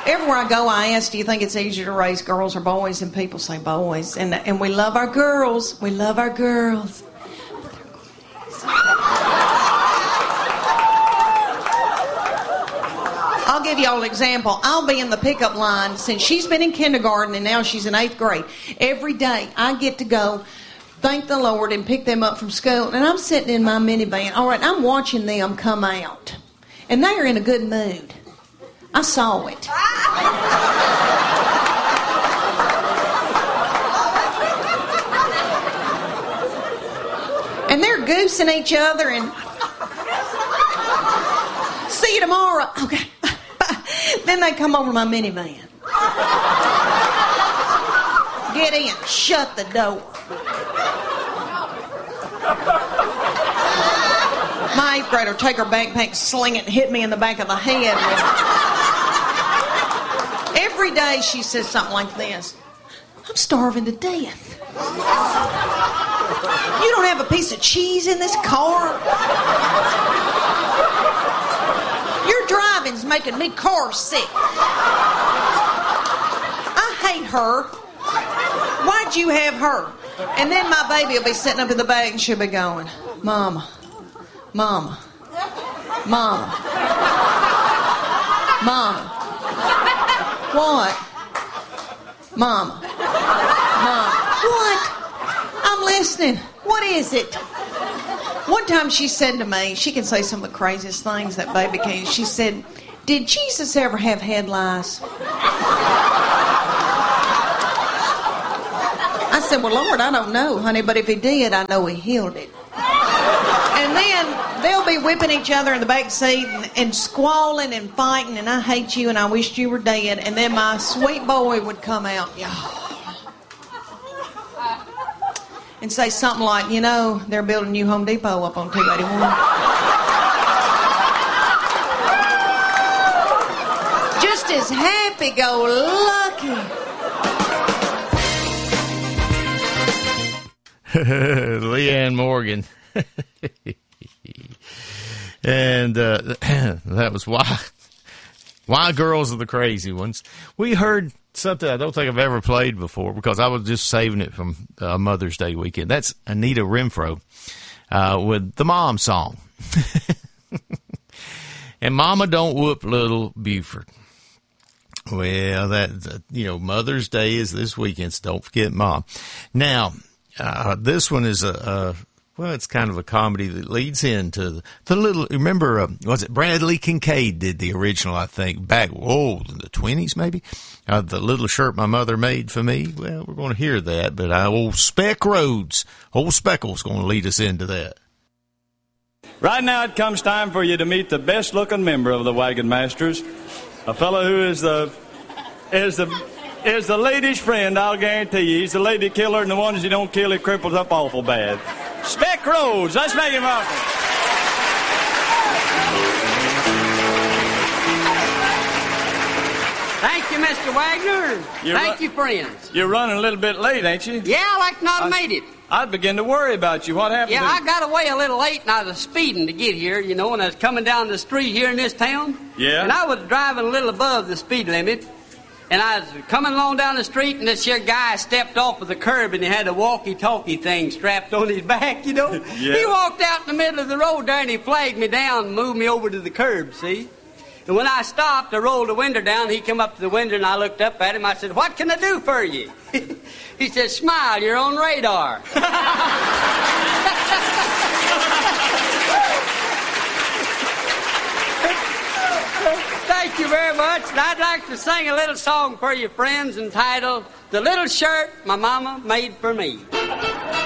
Everywhere I go, I ask, do you think it's easier to raise girls or boys? And people say boys. And we love our girls. We love our girls. I'll give y'all an example. I'll be in the pickup line since she's been in kindergarten and now she's in 8th grade. Every day I get to go thank the Lord and pick them up from school. And I'm sitting in my minivan. All right, I'm watching them come out. And they are in a good mood. I saw it. And they're goosing each other and see you tomorrow. Okay. Then they come over my minivan. Get in. Shut the door. My 8th grader take her backpack, sling it, and hit me in the back of the head with it. Every day she says something like this. I'm starving to death. You don't have a piece of cheese in this car? Your driving's making me car sick. I hate her. Why'd you have her? And then my baby will be sitting up in the back and she'll be going, Mama, Mama, Mama, Mama. What? Mama. Mama. What? I'm listening. What is it? One time she said to me, she can say some of the craziest things, that baby can. She said, did Jesus ever have head lice? I said, well, Lord, I don't know, honey, but if he did, I know he healed it. And then they'll be whipping each other in the back seat and squalling and fighting, and I hate you and I wished you were dead. And then my sweet boy would come out and say something like, you know, they're building a new Home Depot up on 281. Just as happy-go-lucky. Leanne Morgan. And that was why girls are the crazy ones. We heard something I don't think I've ever played before because I was just saving it from Mother's Day weekend. That's Anita Renfro with the Mom song. And Mama Don't Whoop Little Buford. Well, Mother's Day is this weekend, so don't forget Mom. Now, this one is it's kind of a comedy that leads into the little, remember, was it Bradley Kincaid did the original, I think, back, in the 20s maybe? The Little Shirt My Mother Made for Me. Well, we're going to hear that, but old Speck Rhodes, old Speckle's going to lead us into that. Right now it comes time for you to meet the best looking member of the Wagon Masters, a fellow who is the lady's friend, I'll guarantee you. He's the lady killer, and the ones you don't kill, he cripples up awful bad. Speck Rhodes, let's make him welcome. Thank you, Mr. Wagner. Thank you, friends. You're running a little bit late, ain't you? Yeah, I like not made it. I'd begin to worry about you. What happened? Yeah, I got away a little late, and I was speeding to get here, and I was coming down the street here in this town. Yeah? And I was driving a little above the speed limit. And I was coming along down the street, and this here guy stepped off of the curb, and he had a walkie-talkie thing strapped on his back, Yeah. He walked out in the middle of the road there, and he flagged me down and moved me over to the curb, see? And when I stopped, I rolled the window down. He came up to the window, and I looked up at him. I said, what can I do for you? He said, smile, you're on radar. Thank you very much. And I'd like to sing a little song for you, friends, entitled, The Little Shirt My Mama Made for Me.